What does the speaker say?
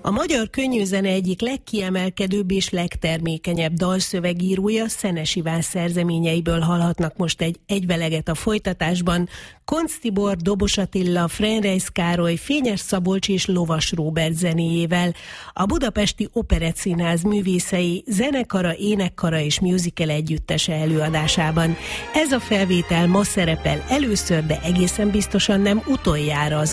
A magyar könnyűzene egyik legkiemelkedőbb és legtermékenyebb dalszövegírója, Szenes Iván szerzeményeiből hallhatnak most egy egyveleget a folytatásban. Koncz Tibor, Dobos Attila, Frenreis Károly, Fényes Szabolcs és Lovas Róbert zenéjével. A Budapesti Operettszínház művészei zenekara, énekkara és musical együttese előadásában. Ez a felvétel ma szerepel először, de egészen biztosan nem utoljára az